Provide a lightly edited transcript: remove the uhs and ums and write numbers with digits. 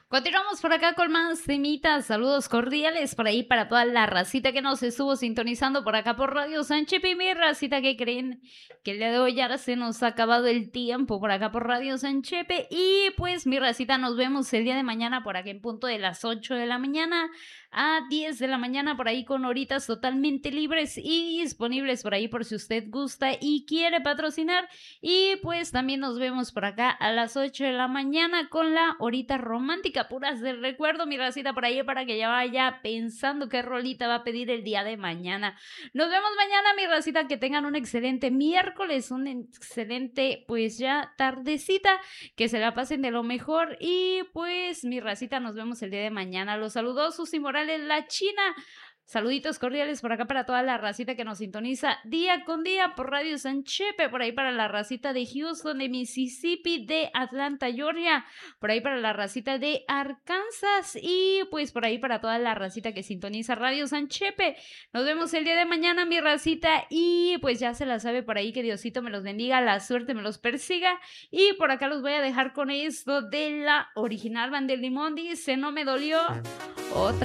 Continuamos por acá con más temitas. Saludos cordiales por ahí para toda la racita que nos estuvo sintonizando por acá por Radio Sanchepe. Y mi racita, que creen que el día de hoy ya se nos ha acabado el tiempo por acá por Radio Sanchepe. Y pues mi racita, nos vemos el día de mañana por acá en punto de las 8 de la mañana a 10 de la mañana, por ahí con horitas totalmente libres y disponibles por ahí por si usted gusta y quiere patrocinar. Y pues también nos vemos por acá a las 8 de la mañana con la horita romántica, puras del recuerdo, mi racita, por ahí para que ya vaya pensando qué rolita va a pedir el día de mañana. Nos vemos mañana, mi racita, que tengan un excelente miércoles, un excelente pues ya tardecita, que se la pasen de lo mejor y pues mi racita, nos vemos el día de mañana. Los saludó Susy Morales, la China. Saluditos cordiales por acá para toda la racita que nos sintoniza día con día por Radio Sanchepe, por ahí para la racita de Houston, de Mississippi, de Atlanta, Georgia, por ahí para la racita de Arkansas y pues por ahí para toda la racita que sintoniza Radio Sanchepe. Nos vemos el día de mañana, mi racita, y pues ya se la sabe por ahí, que Diosito me los bendiga, la suerte me los persiga, y por acá los voy a dejar con esto de la original Banda del Limón, dice: no me dolió otra